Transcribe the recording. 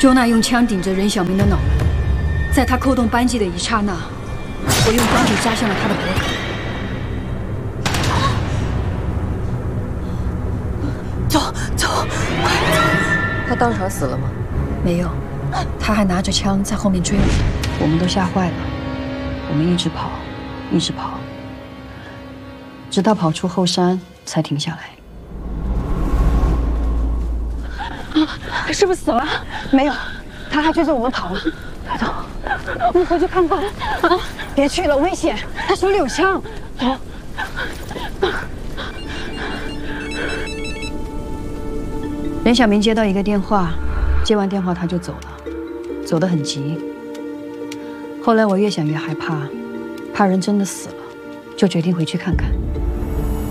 周娜用枪顶着任小明的脑门，在他扣动扳机的一刹那，我用钢笔扎向了他的脖颈。 走，快走！ 他当场死了吗？ 没有，他还拿着枪在后面追我们都吓坏了。我们一直跑，一直跑，直到跑出后山才停下来。 他是不是死了？没有，他还追着我们跑了。快走，我们回去看看。啊，别去了，危险！他手里有枪。走。 任小明接到一个电话，接完电话他就走了，走得很急。后来我越想越害怕，怕人真的死了，就决定回去看看。